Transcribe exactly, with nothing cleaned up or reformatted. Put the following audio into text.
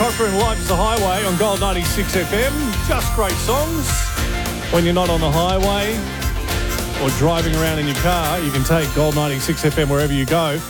Cochran, Life is a Highway on Gold ninety-six F M. Just great songs. When you're not on the highway or driving around in your car, you can take Gold ninety-six F M wherever you go.